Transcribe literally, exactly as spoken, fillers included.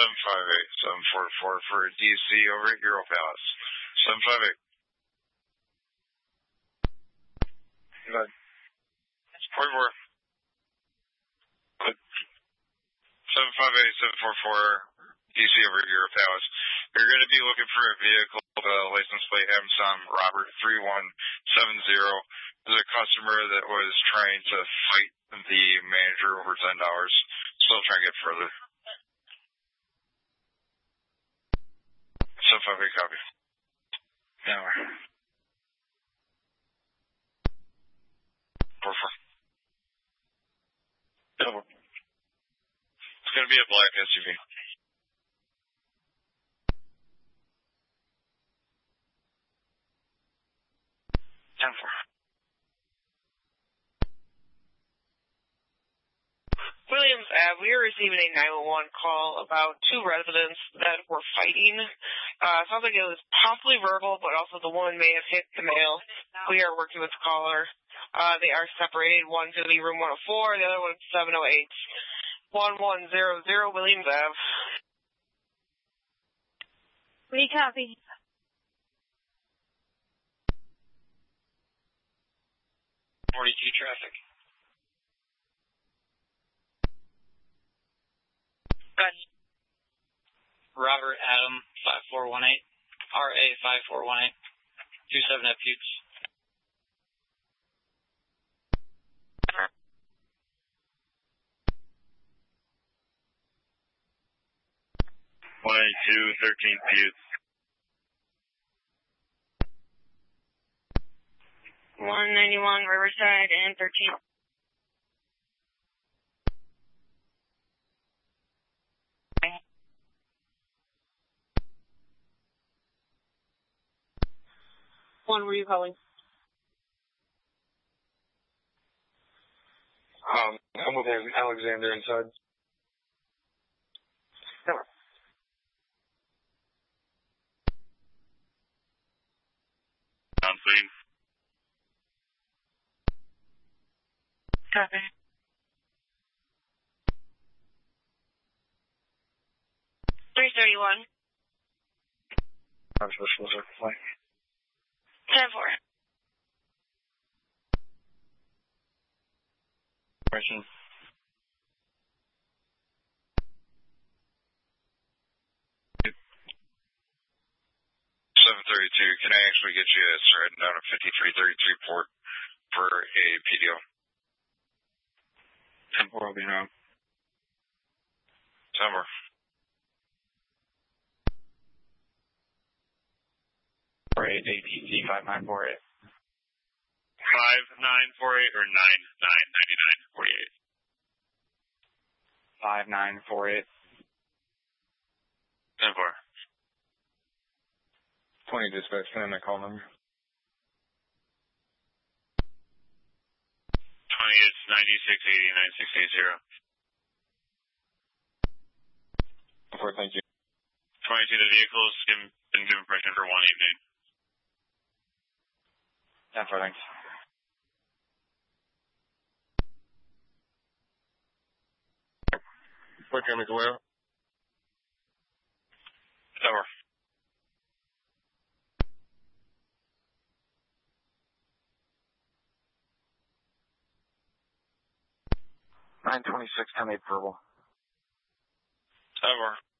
seven five eight, seven four four for D C over at Euro Palace. seven five eight. Good. forty-four. seven five eight, seven four four, D C over at Euro Palace. You're going to be looking for a vehicle, the license plate Amazon Robert three one seven zero. There's a customer that was trying to fight the manager over ten dollars. Still trying to get further. seven five eight copy. Now. four four. Double. It's going to be a black S U V. ten four. Williams Ave, we are receiving a nine one one call about two residents that were fighting. Uh, sounds like it was possibly verbal, but also the woman may have hit the male. We are working with the caller. Uh, they are separated. One's going to be room one oh four, the other one's seven oh eight. one one zero zero Williams Ave. We copy. forty-two traffic. Good. Robert Adam five four one eight, R A five four one eight, two seven F Utes. one eighty-two, thirteen Utes. one ninety-one Riverside and thirteen. One, were you calling? Um, I'm with Alexander inside. Never. On scene. Copy. three thirty-one. I'm supposed to play. ten four. Question. seven thirty-two, can I actually get you a straight down to fifty-three thirty-three port for a P D O? ten four will be now. Summer. four eight A T C five nine four eight. five nine four eight or nine nine nine four eight? five nine four eight. ten four. twenty dispatch, can I my call number? twenty is ninety-six eighty, ninety-six eighty. four, thank you. twenty-two, the vehicle's been, been given permission for one evening. ten four, thanks. What time is well? Over. nine twenty-six, ten eight verbal. Over.